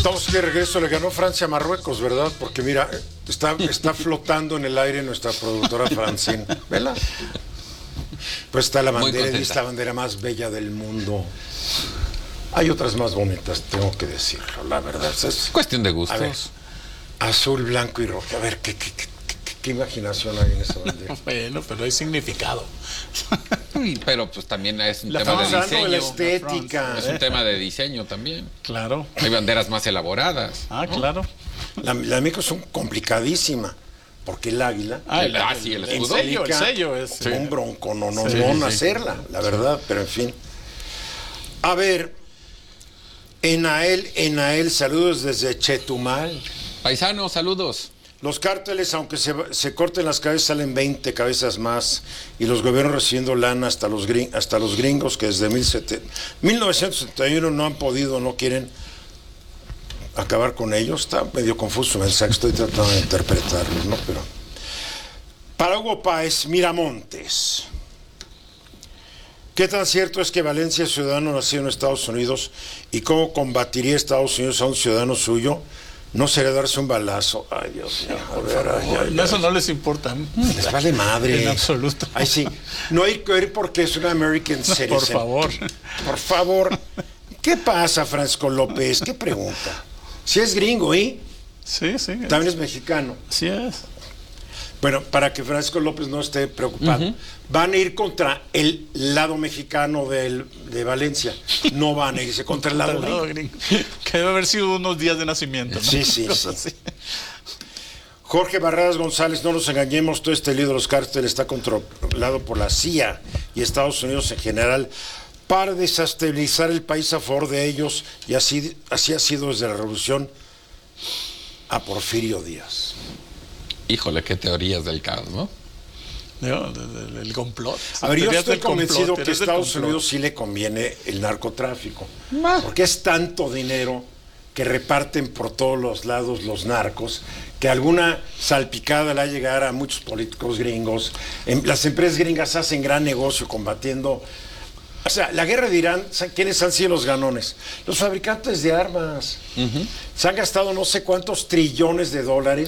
Estamos de regreso, le ganó Francia a Marruecos, ¿verdad? Porque mira, está flotando en el aire nuestra productora Francine. ¿Vela? Pues está la bandera, y es la bandera más bella del mundo. Hay otras más bonitas, tengo que decirlo, la verdad. Es cuestión de gustos. A ver, azul, blanco y rojo. A ver, ¿qué imaginación hay en esa bandera? Bueno, pero hay significado. Pero pues también es un tema de diseño. La estética. Es un tema de diseño también. Claro. Hay banderas más elaboradas. Ah, ¿no? Claro. La de México es complicadísima. Porque el águila. El escudo. El sello es. Sí. Un bronco, no hacerla, la verdad, pero en fin. A ver, Enael, saludos desde Chetumal. Paisano, saludos. Los cárteles, aunque se corten las cabezas, salen 20 cabezas más. Y los gobiernos recibiendo lana hasta los gringos que desde 1971 no han podido, no quieren acabar con ellos. Está medio confuso el mensaje, estoy tratando de interpretarlo, ¿no? Pero para Hugo Páez, Miramontes. ¿Qué tan cierto es que Valencia es ciudadano nacido en Estados Unidos y cómo combatiría Estados Unidos a un ciudadano suyo? No sería darse un balazo. Ay, Dios mío. A ver, eso no les importa. Les vale madre. En absoluto. Ay, sí. No hay que ir porque es un American citizen. Por favor. Por favor. ¿Qué pasa, Francisco López? ¿Qué pregunta? Si es gringo, ¿eh? Sí. También es mexicano. Sí es. Bueno, para que Francisco López no esté preocupado, van a ir contra el lado mexicano de Valencia. No van a irse contra el lado gringo. Que debe haber sido unos días de nacimiento, ¿no? Sí. Jorge Barradas González, no nos engañemos, todo este lío de los cárteles está controlado por la CIA y Estados Unidos en general para desestabilizar el país a favor de ellos, y así ha sido desde la revolución a Porfirio Díaz. Híjole, qué teorías del caos, ¿no? El complot. A ver, yo estoy convencido que a Estados Unidos sí le conviene el narcotráfico, porque es tanto dinero que reparten por todos los lados los narcos, que alguna salpicada le va a llegar a muchos políticos gringos. Las empresas gringas hacen gran negocio combatiendo. O sea, la guerra de Irán, ¿quiénes han sido los ganones? Los fabricantes de armas. Se han gastado no sé cuántos billones de dólares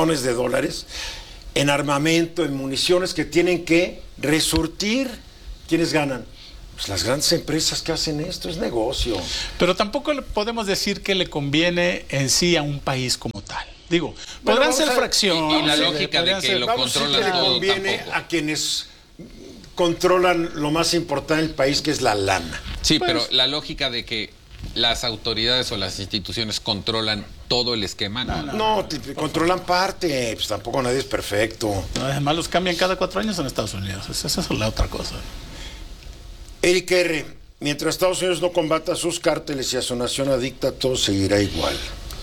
en armamento, en municiones que tienen que resurtir. ¿Quiénes ganan? Pues las grandes empresas que hacen esto, es negocio. Pero tampoco podemos decir que le conviene en sí a un país como tal. Digo, podrán ser fracciones. Y la lógica de que lo controlan todo le conviene tampoco. a quienes controlan lo más importante del país, que es la lana. Sí, pero la lógica de que las autoridades o las instituciones controlan todo el esquema. No, controlan parte, pues tampoco nadie es perfecto. No, además los cambian cada 4 años en Estados Unidos, esa es la otra cosa. Eric R., mientras Estados Unidos no combata a sus cárteles y a su nación adicta, todo seguirá igual.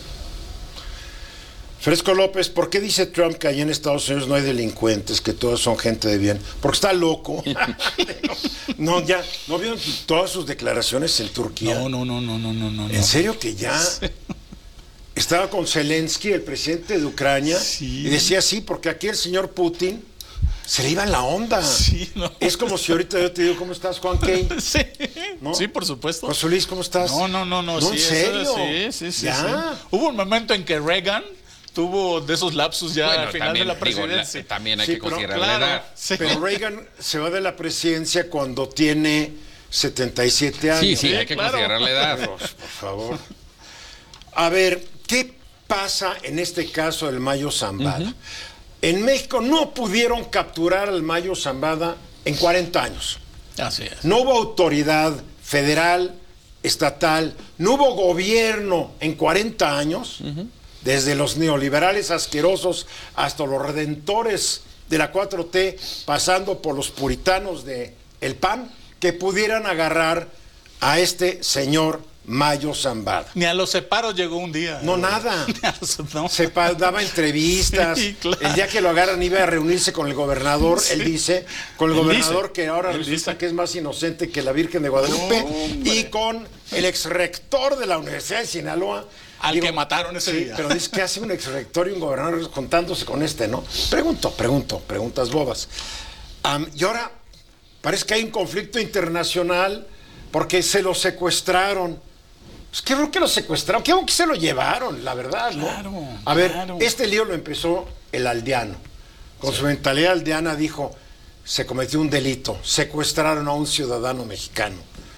Fresco López, ¿por qué dice Trump que allá en Estados Unidos no hay delincuentes, que todos son gente de bien? Porque está loco. No vieron todas sus declaraciones en Turquía. No. ¿En serio que ya? Estaba con Zelensky, el presidente de Ucrania, y decía sí, porque aquí el señor Putin se le iba en la onda. Sí, no. Es como si ahorita yo te digo, ¿cómo estás, Juan Key? Sí, ¿no? Sí, por supuesto. José Luis, ¿cómo estás? No, ¿En serio? Sí. ¿Ya? Hubo un momento en que Reagan tuvo de esos lapsus ya al final de la presidencia. También hay que considerar la edad. Sí. Pero Reagan se va de la presidencia cuando tiene 77 años. Sí, hay que considerar la edad. Por favor. A ver, ¿qué pasa en este caso del Mayo Zambada? En México no pudieron capturar al Mayo Zambada en 40 años. Así es. No hubo autoridad federal, estatal, no hubo gobierno en 40 años, desde los neoliberales asquerosos hasta los redentores de la 4T, pasando por los puritanos de el PAN, que pudieran agarrar a este señor Mayo Zambada. Ni a los separos llegó un día. No, nada. No. Daba entrevistas. Sí, claro. El día que lo agarran iba a reunirse con el gobernador, él dice, con el gobernador que ahora resulta que es más inocente que la Virgen de Guadalupe, y con el exrector de la Universidad de Sinaloa. Al que mataron ese día. Pero dice que hace un exrector y un gobernador juntándose con ¿no? Preguntas bobas. Y ahora parece que hay un conflicto internacional porque se lo secuestraron. Pues qué bueno que lo secuestraron, qué bueno que se lo llevaron, la verdad, ¿no? Claro, a ver, claro. este lío lo empezó el aldeano. Con su mentalidad aldeana dijo, se cometió un delito, secuestraron a un ciudadano mexicano.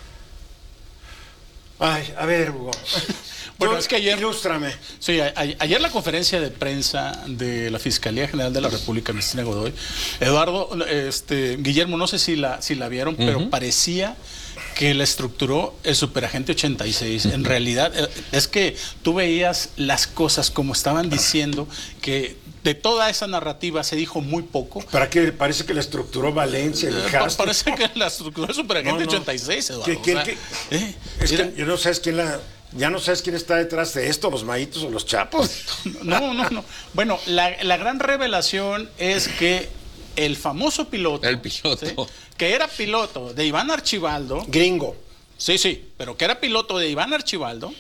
Ay, a ver, Hugo. Bueno, es que ayer... Ilústrame. Sí, ayer la conferencia de prensa de la Fiscalía General de la República, Cristina Godoy, Eduardo, Guillermo, no sé si la vieron, pero parecía que la estructuró el superagente 86. En realidad, es que tú veías las cosas como estaban diciendo, que de toda esa narrativa se dijo muy poco. ¿Para qué? Parece que la estructuró Valencia. Parece que la estructuró el superagente 86, Eduardo. Es que yo no sabes quién ya no sabes quién está detrás de esto, los Mayitos o los Chapos. No. Bueno, la gran revelación es que el famoso piloto. El piloto. ¿sí? Que era piloto de Iván Archibaldo. Gringo. Sí, pero que era piloto de Iván Archibaldo.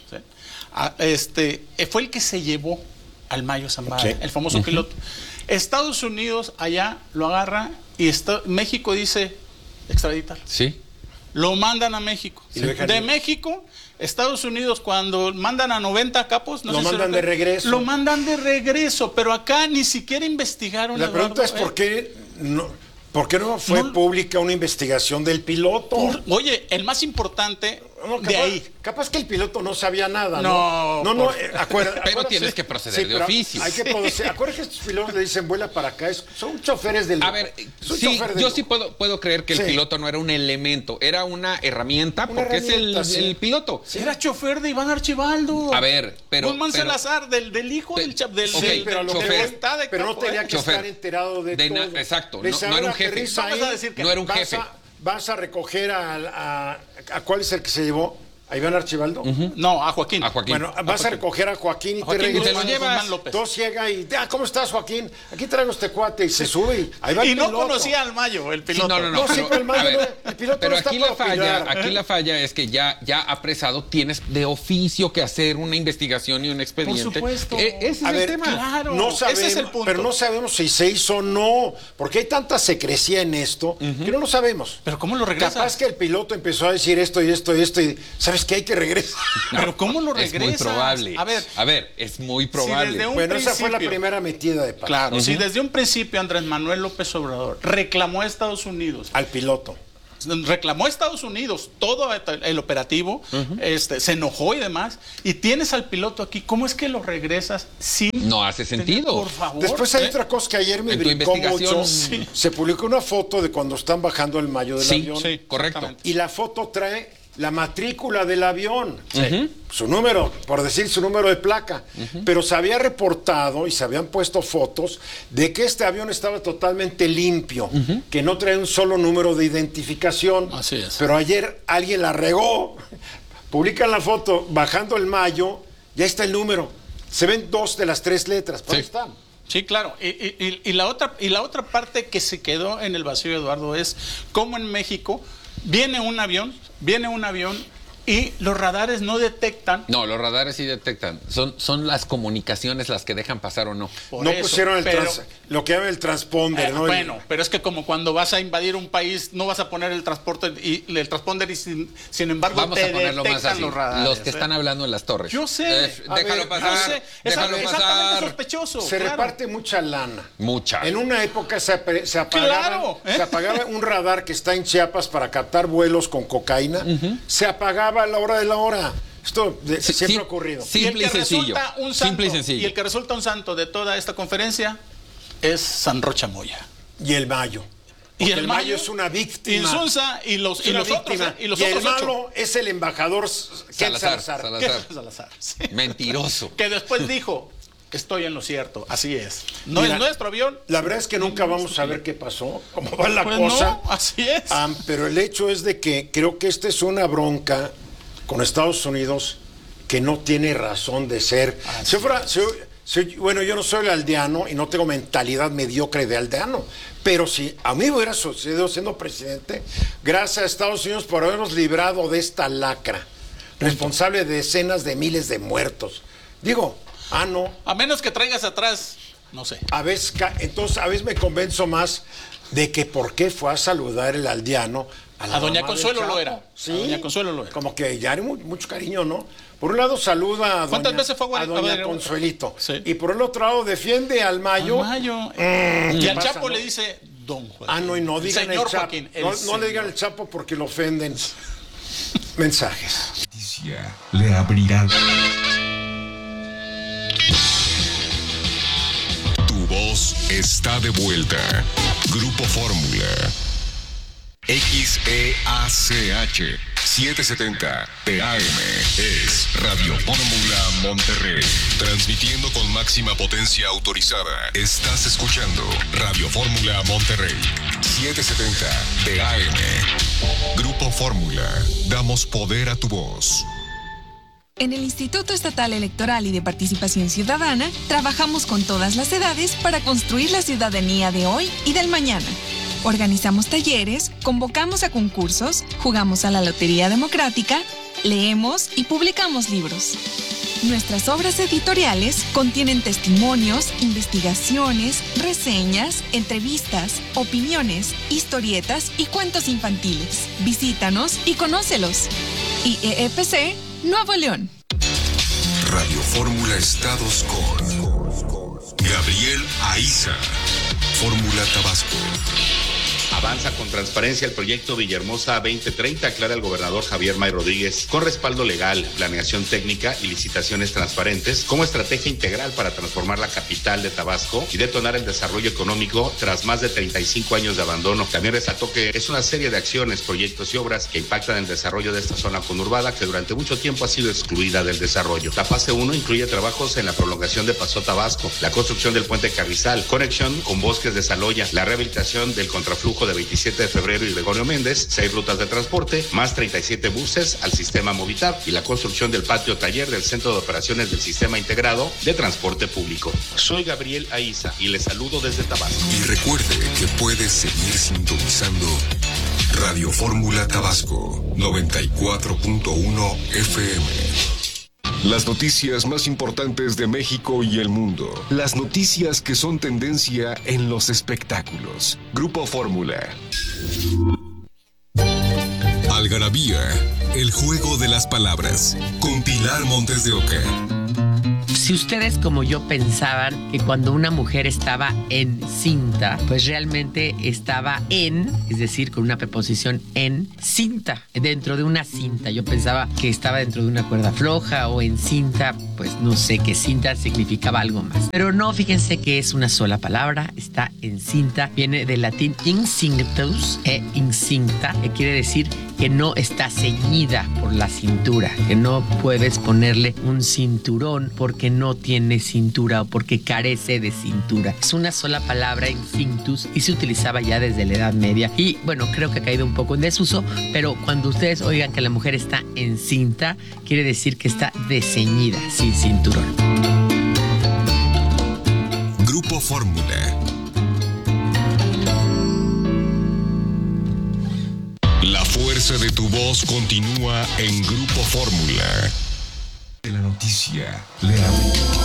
¿sí? Fue el que se llevó al Mayo Zambada, sí. el famoso piloto. Estados Unidos allá lo agarra y México dice extraditar. Sí. Lo mandan a México. Sí. De México, Estados Unidos, cuando mandan a 90 capos, Lo mandan de regreso. Lo mandan de regreso, pero acá ni siquiera investigaron. La pregunta es ¿por qué no fue pública una investigación del piloto? Oye, el más importante de ahí. Capaz que el piloto no sabía nada. No, acuérdate. Pero tienes que proceder de oficio. Hay que proceder. Acuérdate que estos pilotos le dicen vuela para acá. Son choferes del. A ver, sí, yo sí puedo creer que el piloto no era un elemento, era una herramienta, porque es el piloto. Sí. Era chofer de Iván Archibaldo. A ver, pero. Guzmán Salazar, del hijo del okay, pero no tenía que estar enterado de todo. Exacto, no era un jefe. No era un jefe. ¿Vas a recoger a cuál es el que se llevó? ¿A Iván Archibaldo? No, a Joaquín. Bueno, vas a recoger a Joaquín y te lo llevas. López. Llega y, ¿cómo estás, Joaquín? Aquí traigo este cuate y se sube y ahí va el piloto. No conocía al Mayo, el piloto. Sí, no, pero el Mayo, el piloto pero no está aquí la falla es que ya apresado tienes de oficio que hacer una investigación y un expediente. Por supuesto. Ese es el tema. Claro, no sabemos, ese es el punto. pero no sabemos si se hizo o no, porque hay tanta secrecía en esto que no lo sabemos. Pero ¿cómo lo regresas? Capaz que el piloto empezó a decir esto y esto y esto y ¿sabes qué? Hay que regresar. Pero ¿cómo lo regresas? Es muy probable. A ver, es muy probable. Esa fue la primera metida de pata. Claro, si desde un principio Andrés Manuel López Obrador reclamó a Estados Unidos. Al piloto. Reclamó a Estados Unidos todo el operativo, se enojó y demás, y tienes al piloto aquí, ¿cómo es que lo regresas sin... No hace sentido. Por favor. Después hay otra cosa que ayer me brincó mucho. Sí. Se publicó una foto de cuando están bajando el Mayo del avión. Sí, correcto. Y la foto trae la matrícula del avión, Sí. su número, por decir su número de placa, pero se había reportado y se habían puesto fotos de que este avión estaba totalmente limpio, que no trae un solo número de identificación. Así es. Pero ayer alguien la regó, publican la foto bajando el Mayo, ya está el número, se ven 2 de las 3 letras, por ahí están. Sí, claro. Y la otra parte que se quedó en el vacío, Eduardo, es cómo en México viene un avión y los radares no detectan. No, los radares sí detectan. Son las comunicaciones las que dejan pasar o no. Pusieron lo que llaman el transponder, ¿no? Bueno, pero es que como cuando vas a invadir un país, no vas a poner el transponder y sin embargo vamos te a ponerlo más detectan así. los radares. Los que están hablando en las torres. Yo sé. Déjalo pasar. Déjalo Es pasar. altamente sospechoso. Se claro. reparte mucha lana. Mucha. En una época se Claro, apagaba un radar que está en Chiapas para captar vuelos con cocaína. Se apagaba a la hora de la hora. Esto siempre ha ocurrido. Simple y sencillo. Simple y sencillo. Y el que resulta un santo de toda esta conferencia es San Rocha Moya. Y el Mayo. Y el Mayo es una víctima. Insunza y los otros. Y el malo es el embajador Salazar. Salazar. Sí. Mentiroso. Que después dijo, estoy en lo cierto, así es. No Mira, es nuestro avión. La verdad es que nunca vamos a ver qué pasó, cómo va la cosa. No, así es. Pero el hecho es de que creo que esta es una bronca con Estados Unidos que no tiene razón de ser. Bueno, yo no soy el aldeano y no tengo mentalidad mediocre de aldeano, pero si a mí me hubiera sucedido siendo presidente, gracias a Estados Unidos por habernos librado de esta lacra, responsable de decenas de miles de muertos. Digo, no. A menos que traigas atrás, no sé. Entonces a veces me convenzo más de que por qué fue a saludar el aldeano A doña Consuelo lo era. Sí. A doña Consuelo lo era. Como que ya hay mucho cariño, ¿no? Por un lado saluda a ¿Cuántas veces fue a doña Consuelito. Sí. Y por el otro lado defiende al Mayo. Y al pasa, Chapo no? le dice Don Joaquín. No, y no digan el señor Chapo. Joaquín, No le digan el Chapo porque lo ofenden. Mensajes. Le abrirán. Tu voz está de vuelta. Grupo Fórmula. XEACH 770 TAM es Radio Fórmula Monterrey. Transmitiendo con máxima potencia autorizada. Estás escuchando Radio Fórmula Monterrey 770 TAM. Grupo Fórmula. Damos poder a tu voz. En el Instituto Estatal Electoral y de Participación Ciudadana, trabajamos con todas las edades para construir la ciudadanía de hoy y del mañana. Organizamos talleres, convocamos a concursos, jugamos a la Lotería Democrática, leemos y publicamos libros. Nuestras obras editoriales contienen testimonios, investigaciones, reseñas, entrevistas, opiniones, historietas y cuentos infantiles. Visítanos y conócelos. IEEPC Nuevo León. Radio Fórmula Estados con Gabriel Aiza. Fórmula Tabasco. Avanza con transparencia el proyecto Villahermosa 2030, aclara el gobernador Javier May Rodríguez, con respaldo legal, planeación técnica y licitaciones transparentes como estrategia integral para transformar la capital de Tabasco y detonar el desarrollo económico tras más de 35 años de abandono. También resaltó que es una serie de acciones, proyectos y obras que impactan el desarrollo de esta zona conurbada que durante mucho tiempo ha sido excluida del desarrollo. La fase 1 incluye trabajos en la prolongación de Paso Tabasco, la construcción del puente Carrizal, conexión con Bosques de Saloya, la rehabilitación del contraflujo de 27 de febrero y Gregorio Méndez, 6 rutas de transporte, más 37 buses al sistema Movitar y la construcción del patio taller del Centro de Operaciones del Sistema Integrado de Transporte Público. Soy Gabriel Aiza y les saludo desde Tabasco. Y recuerde que puedes seguir sintonizando Radio Fórmula Tabasco 94.1 FM. Las noticias más importantes de México y el mundo. Las noticias que son tendencia en los espectáculos. Grupo Fórmula. Algarabía, el juego de las palabras. Con Pilar Montes de Oca. Si ustedes como yo pensaban que cuando una mujer estaba encinta, pues realmente estaba es decir, con una preposición en cinta, dentro de una cinta. Yo pensaba que estaba dentro de una cuerda floja o en cinta, pues no sé, que cinta significaba algo más. Pero no, fíjense que es una sola palabra, está encinta, viene del latín incinctus incinta, que quiere decir que no está ceñida por la cintura, que no puedes ponerle un cinturón porque no tiene cintura o porque carece de cintura. Es una sola palabra, incinctus, y se utilizaba ya desde la Edad Media. Y bueno, creo que ha caído un poco en desuso, pero cuando ustedes oigan que la mujer está encinta, quiere decir que está desceñida, sin cinturón. Grupo Fórmula. La fuerza de tu voz continúa en Grupo Fórmula. De la noticia, le abrimos.